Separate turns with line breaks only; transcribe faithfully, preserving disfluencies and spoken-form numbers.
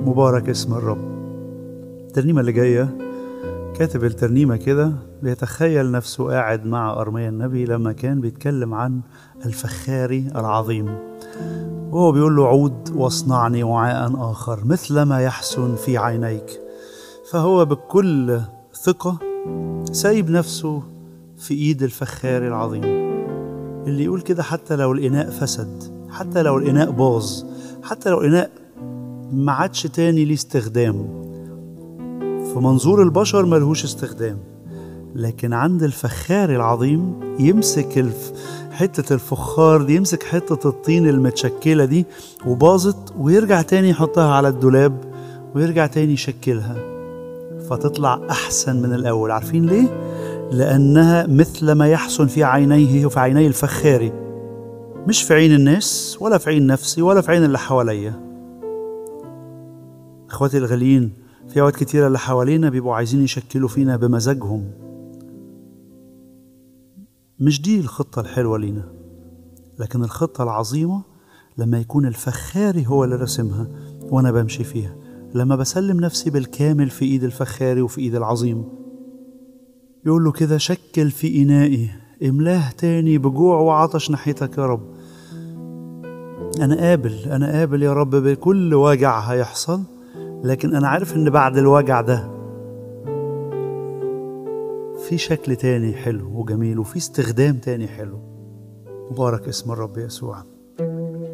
مبارك اسم الرب. الترنيمة اللي جاية كاتب الترنيمة كده بيتخيل نفسه قاعد مع أرميا النبي لما كان بيتكلم عن الفخاري العظيم، وهو بيقول له عود واصنعني وعاء آخر مثل ما يحسن في عينيك. فهو بكل ثقة سايب نفسه في إيد الفخاري العظيم اللي يقول كده حتى لو الإناء فسد، حتى لو الإناء باظ، حتى لو الإناء ما عادش تاني ليه استخدام، في منظور البشر ملهوش استخدام، لكن عند الفخاري العظيم يمسك الف... حتة الفخار دي، يمسك حتة الطين المتشكلة دي وباظت ويرجع تاني يحطها على الدولاب ويرجع تاني يشكلها فتطلع أحسن من الأول. عارفين ليه؟ لأنها مثل ما يحسن في عينيه وفي عيني الفخاري، مش في عين الناس ولا في عين نفسي ولا في عين اللي حواليا. اخواتي الغاليين، في اوقات كتيرة اللي حوالينا بيبقوا عايزين يشكلوا فينا بمزاجهم، مش دي الخطة الحلوة لينا، لكن الخطة العظيمة لما يكون الفخاري هو اللي رسمها وانا بمشي فيها، لما بسلم نفسي بالكامل في ايد الفخاري وفي ايد العظيم. يقول له كده شكل في إنائي، املاه تاني بجوع وعطش ناحيتك يا رب. انا قابل انا قابل يا رب بكل وجع هيحصل، لكن أنا عارف إن بعد الوجع ده في شكل تاني حلو وجميل وفي استخدام تاني حلو. مبارك اسم الرب يسوع.